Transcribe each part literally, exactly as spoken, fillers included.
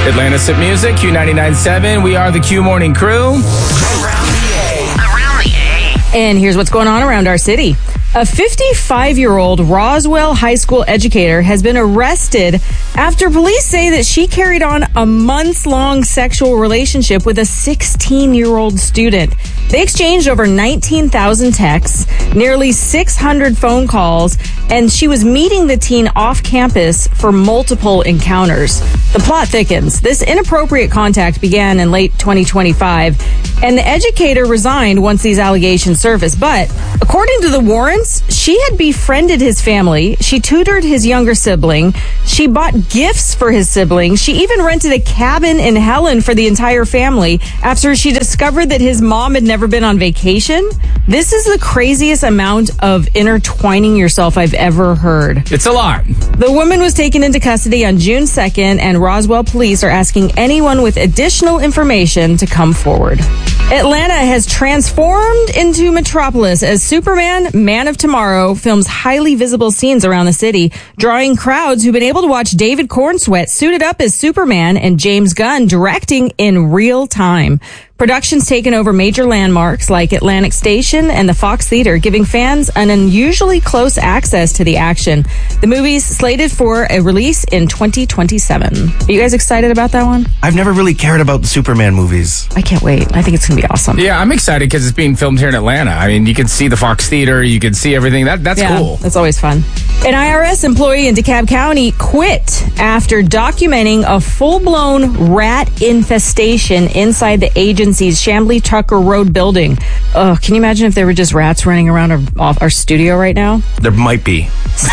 Atlanta's Hit Music, Q ninety-nine point seven. We are the Q Morning Crew. Around the A. Around the A. And here's what's going on around our city. A fifty-five-year-old Roswell High School educator has been arrested after police say that she carried on a months-long sexual relationship with a sixteen-year-old student. They exchanged over nineteen thousand texts, nearly six hundred phone calls, and she was meeting the teen off campus for multiple encounters. The plot thickens. This inappropriate contact began in late twenty twenty-five, and the educator resigned once these allegations surfaced. But according to the warrants, she had befriended his family. She tutored his younger sibling. She bought gifts for his sibling. She even rented a cabin in Helen for the entire family after she discovered that his mom had never been on vacation. This is the craziest amount of intertwining yourself I've ever heard. It's a lot. The woman was taken into custody on June second, and Roswell police are asking anyone with additional information to come forward. Atlanta has transformed into Metropolis as Superman, Man of Tomorrow, films highly visible scenes around the city, drawing crowds who've been able to watch David Cornsweet suited up as Superman and James Gunn directing in real time. Production's taken over major landmarks like Atlantic Station and the Fox Theater, giving fans an unusually close access to the action. The movie's slated for a release in twenty twenty-seven. Are you guys excited about that one? I've never really cared about the Superman movies. I can't wait. I think it's going to be awesome. Yeah, I'm excited because it's being filmed here in Atlanta. I mean, you can see the Fox Theater, you can see everything. That That's yeah, cool. That's always fun. An I R S employee in DeKalb County quit after documenting a full-blown rat infestation inside the agency's Chamblee Tucker Road building. Oh, can you imagine if there were just rats running around our, off our studio right now? There might be.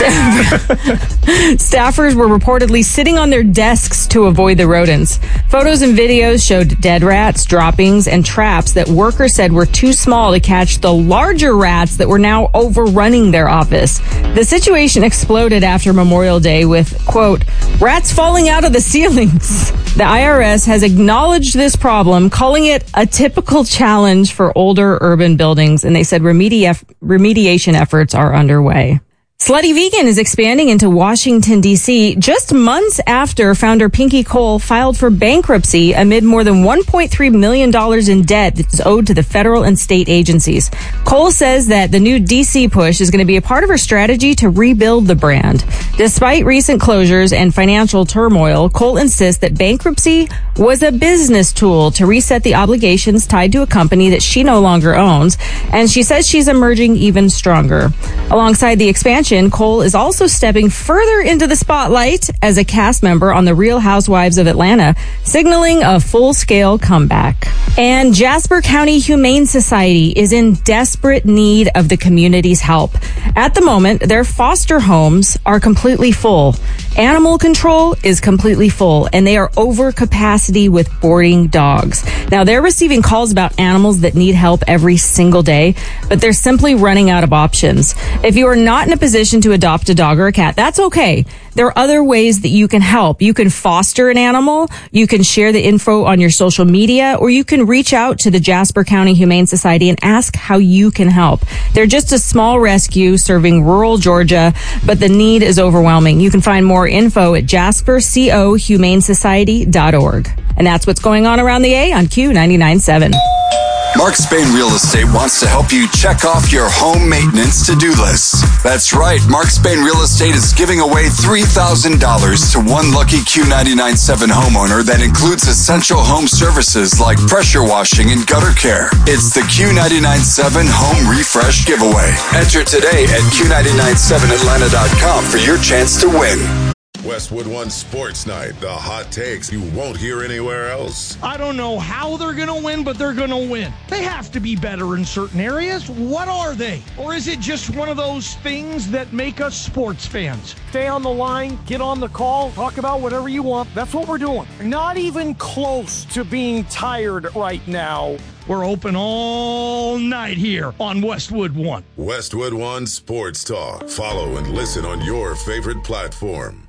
Staffers were reportedly sitting on their desks to avoid the rodents. Photos and videos showed dead rats, droppings, and traps that workers said were too small to catch the larger rats that were now overrunning their office. The situation exploded after Memorial Day with, quote, rats falling out of the ceilings. The I R S has acknowledged this problem, calling it a typical challenge for older urban buildings, and they said remedi- remediation efforts are underway. Slutty Vegan is expanding into Washington, D C just months after founder Pinky Cole filed for bankruptcy amid more than one point three million dollars in debt that's owed to the federal and state agencies. Cole says that the new D C push is going to be a part of her strategy to rebuild the brand. Despite recent closures and financial turmoil, Cole insists that bankruptcy was a business tool to reset the obligations tied to a company that she no longer owns, and she says she's emerging even stronger. Alongside the expansion, Cole is also stepping further into the spotlight as a cast member on The Real Housewives of Atlanta, signaling a full-scale comeback. And Jasper County Humane Society is in desperate need of the community's help. At the moment, their foster homes are completely full. Animal control is completely full, and they are over capacity with boarding dogs. Now, they're receiving calls about animals that need help every single day, but they're simply running out of options. If you are not in a position to adopt a dog or a cat, that's okay. There are other ways that you can help. You can foster an animal, you can share the info on your social media, or you can reach out to the Jasper County Humane Society and ask how you can help. They're just a small rescue serving rural Georgia, but the need is overwhelming. You can find more info at jasper co humane society dot org. And that's what's going on around the A on Q ninety-nine point seven. Mark Spain Real Estate wants to help you check off your home maintenance to-do list. That's right. Mark Spain Real Estate is giving away three thousand dollars to one lucky Q ninety-nine point seven homeowner that includes essential home services like pressure washing and gutter care. It's the Q ninety-nine point seven Home Refresh Giveaway. Enter today at Q nine nine seven atlanta dot com for your chance to win. Westwood One Sports Night, the hot takes you won't hear anywhere else. I don't know how they're going to win, but they're going to win. They have to be better in certain areas. What are they? Or is it just one of those things that make us sports fans? Stay on the line, get on the call, talk about whatever you want. That's what we're doing. Not even close to being tired right now. We're open all night here on Westwood One. Westwood One Sports Talk. Follow and listen on your favorite platform.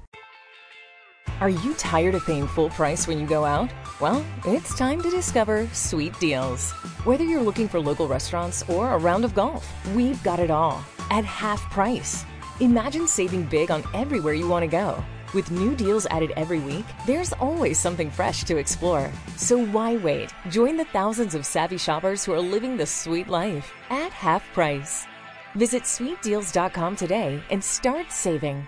Are you tired of paying full price when you go out? Well, it's time to discover Sweet Deals. Whether you're looking for local restaurants or a round of golf, we've got it all at half price. Imagine saving big on everywhere you want to go. With new deals added every week, there's always something fresh to explore. So why wait? Join the thousands of savvy shoppers who are living the sweet life at half price. Visit sweet deals dot com today and start saving.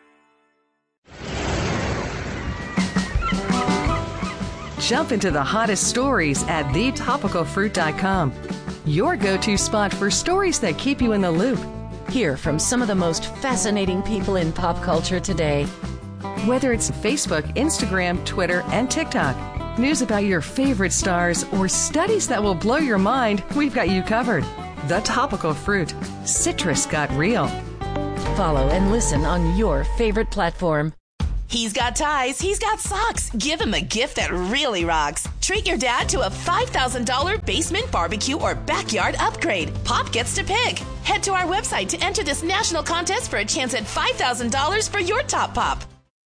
Jump into the hottest stories at the topical fruit dot com. Your go-to spot for stories that keep you in the loop. Hear from some of the most fascinating people in pop culture today. Whether it's Facebook, Instagram, Twitter, and TikTok, news about your favorite stars, or studies that will blow your mind, we've got you covered. The Topical Fruit. Citrus got real. Follow and listen on your favorite platform. He's got ties, he's got socks. Give him a gift that really rocks. Treat your dad to a five thousand dollars basement barbecue or backyard upgrade. Pop gets to pick. Head to our website to enter this national contest for a chance at five thousand dollars for your top pop.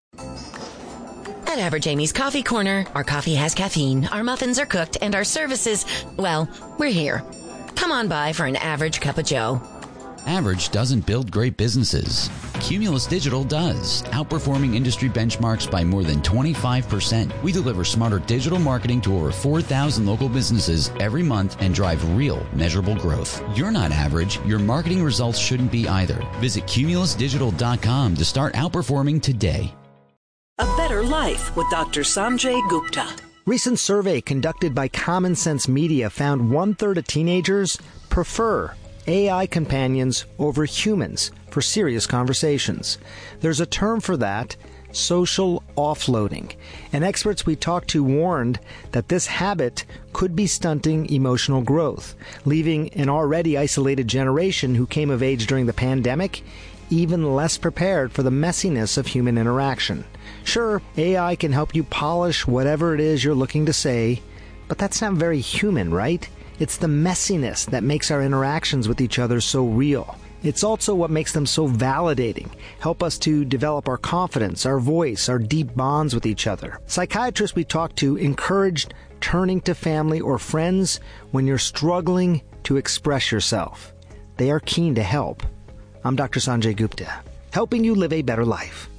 At Average Amy's Coffee Corner, our coffee has caffeine, our muffins are cooked, and our services, well, we're here. Come on by for an average cup of joe. Average doesn't build great businesses. Cumulus Digital does, outperforming industry benchmarks by more than twenty-five percent. We deliver smarter digital marketing to over four thousand local businesses every month and drive real, measurable growth. You're not average. Your marketing results shouldn't be either. Visit cumulus digital dot com to start outperforming today. A Better Life with Doctor Sanjay Gupta. Recent survey conducted by Common Sense Media found one-third of teenagers prefer A I companions over humans for serious conversations. There's a term for that, social offloading. And experts we talked to warned that this habit could be stunting emotional growth, leaving an already isolated generation who came of age during the pandemic even less prepared for the messiness of human interaction. Sure, A I can help you polish whatever it is you're looking to say, but that's not very human, right? It's the messiness that makes our interactions with each other so real. It's also what makes them so validating, help us to develop our confidence, our voice, our deep bonds with each other. Psychiatrists we talked to encouraged turning to family or friends when you're struggling to express yourself. They are keen to help. I'm Doctor Sanjay Gupta, helping you live a better life.